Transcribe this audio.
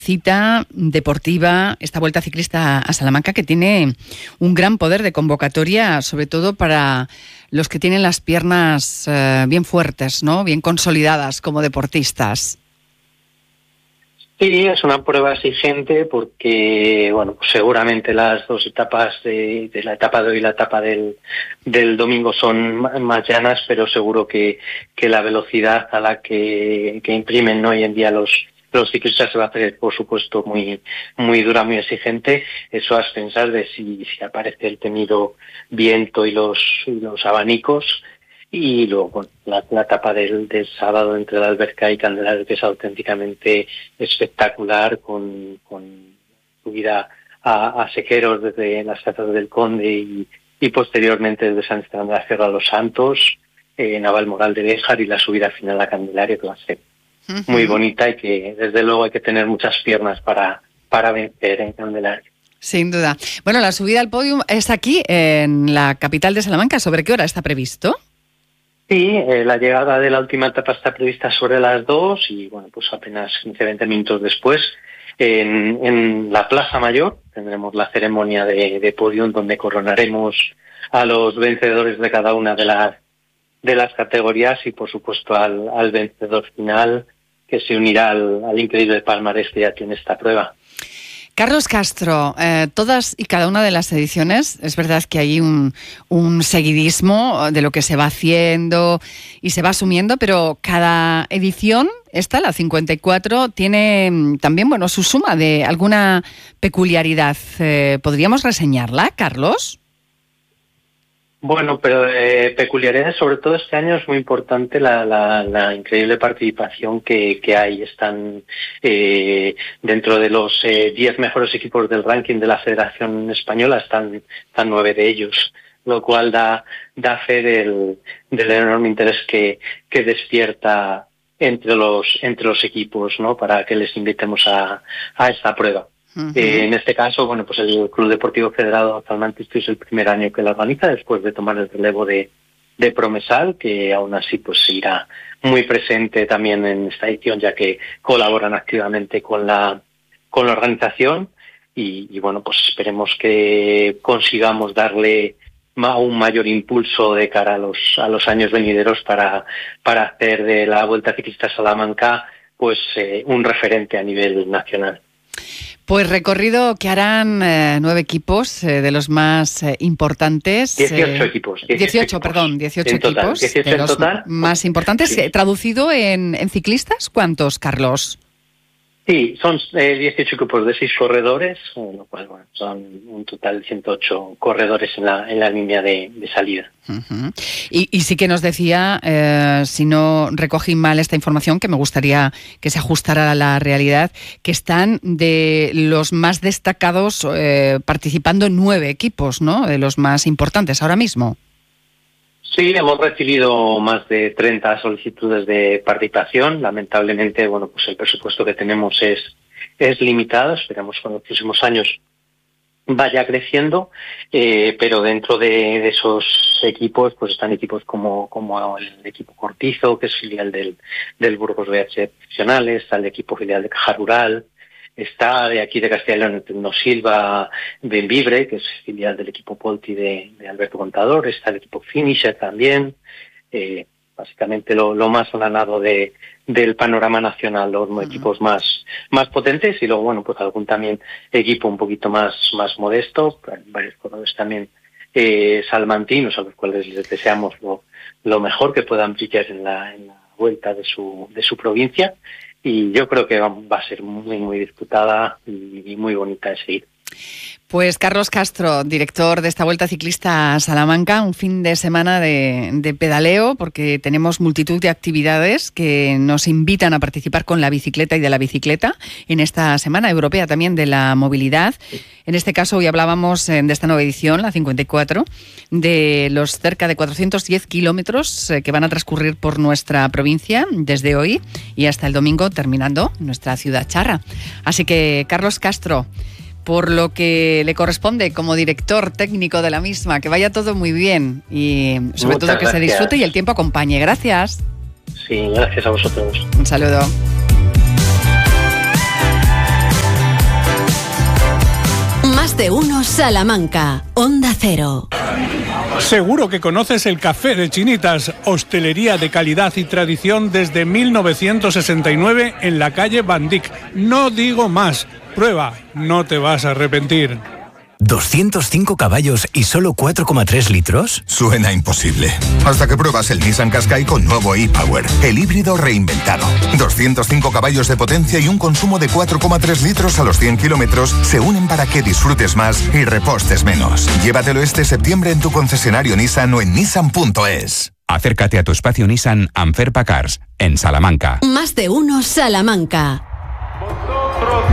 cita deportiva, esta Vuelta Ciclista a Salamanca, que tiene un gran poder de convocatoria, sobre todo para los que tienen las piernas bien fuertes, ¿no? Bien consolidadas como deportistas. Sí, es una prueba exigente porque, bueno, pues seguramente las dos etapas de la etapa de hoy y la etapa del domingo son más llanas, pero seguro que la velocidad a la que imprimen hoy en día los ciclistas se va a hacer, por supuesto, muy dura, muy exigente. Eso a expensas de si aparece el temido viento y los abanicos. Y luego, bueno, la etapa del sábado entre la Alberca y Candelario, que es auténticamente espectacular, con subida a Sequeros desde las Casas del Conde y posteriormente desde San Esteban de la Sierra a Los Santos, Navalmoral de Béjar y la subida final a Candelario, que va a ser muy bonita y que desde luego hay que tener muchas piernas para vencer en Candelario. Sin duda. Bueno, la subida al podio es aquí, en la capital de Salamanca. ¿Sobre qué hora está previsto? Sí, la llegada de la última etapa está prevista sobre las 2 y, bueno, pues apenas 15-20 minutos después en la Plaza Mayor tendremos la ceremonia de podium, donde coronaremos a los vencedores de cada una de las categorías y, por supuesto, al vencedor final, que se unirá al increíble palmarés que ya tiene esta prueba. Carlos Castro, todas y cada una de las ediciones, es verdad que hay un seguidismo de lo que se va haciendo y se va asumiendo, pero cada edición, la 54, tiene también, bueno, su suma de alguna peculiaridad. ¿Podríamos reseñarla, Carlos? Bueno, pero peculiaridades, sobre todo este año es muy importante la increíble participación que hay. Están dentro de los 10 mejores equipos del ranking de la Federación Española, están 9 de ellos, lo cual da fe del enorme interés que despierta entre los equipos, ¿no? Para que les invitemos a esta prueba. Uh-huh. En este caso, bueno, pues el Club Deportivo Federado Salmantista es el primer año que la organiza, después de tomar el relevo de Promesal, que aún así pues seguirá muy presente también en esta edición, ya que colaboran activamente con la organización y bueno, pues esperemos que consigamos darle un mayor impulso de cara a los años venideros para hacer de la Vuelta Ciclista a Salamanca pues un referente a nivel nacional. Pues recorrido que harán 9 equipos de los más importantes. 18 equipos. 18 equipos. 18 de los total. Más importantes. Sí. Traducido en ciclistas, ¿cuántos, Carlos? Sí, son 18 equipos de 6 corredores, lo cual, bueno, son un total de 108 corredores en la línea de salida. Uh-huh. Y sí que nos decía, si no recogí mal esta información, que me gustaría que se ajustara a la realidad, que están de los más destacados participando 9 equipos, ¿no? De los más importantes ahora mismo. Sí, hemos recibido más de 30 solicitudes de participación. Lamentablemente, bueno, pues el presupuesto que tenemos es limitado. Esperamos que en los próximos años vaya creciendo, pero dentro de esos equipos, pues están equipos como el equipo Cortizo, que es filial del Burgos BH Profesionales, está el equipo filial de Caja Rural, está de aquí de Castilla y León Tecnosilva Benvibre, que es filial del equipo Polti de Alberto Contador, está el equipo Finisher también, básicamente lo más sonado del panorama nacional, los equipos más potentes, y luego, bueno, pues algún también equipo un poquito más modesto, varios corredores también salmantinos, a los cuales les deseamos lo mejor, que puedan brillar en la vuelta de su provincia. Y yo creo que va a ser muy, muy disputada y muy bonita de seguir. Pues Carlos Castro, director de esta Vuelta Ciclista a Salamanca, un fin de semana de pedaleo, porque tenemos multitud de actividades que nos invitan a participar con la bicicleta y de la bicicleta en esta Semana Europea también de la Movilidad. En este caso, hoy hablábamos de esta nueva edición, la 54, de los cerca de 410 kilómetros que van a transcurrir por nuestra provincia desde hoy y hasta el domingo, terminando nuestra ciudad charra. Así que, Carlos Castro, por lo que le corresponde como director técnico de la misma, que vaya todo muy bien y sobre todo que se disfrute y el tiempo acompañe. Gracias. Sí, gracias a vosotros. Un saludo. Más de uno Salamanca. Onda Cero. Seguro que conoces el Café de Chinitas, hostelería de calidad y tradición desde 1969 en la calle Van Dyck. No digo más. Prueba, no te vas a arrepentir. ¿205 caballos y solo 4,3 litros? Suena imposible. Hasta que pruebas el Nissan Qashqai con nuevo e-Power, el híbrido reinventado. 205 caballos de potencia y un consumo de 4,3 litros a los 100 kilómetros se unen para que disfrutes más y repostes menos. Llévatelo este septiembre en tu concesionario Nissan o en nissan.es. Acércate a tu espacio Nissan Anferpa Cars, en Salamanca. Más de uno Salamanca.